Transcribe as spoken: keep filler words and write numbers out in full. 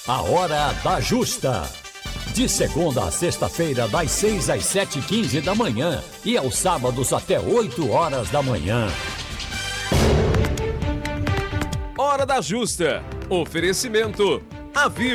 A Hora da Justa. De segunda a sexta-feira, das seis às sete e quinze da manhã. E aos sábados até oito horas da manhã. Hora da Justa. Oferecimento. A Vivo.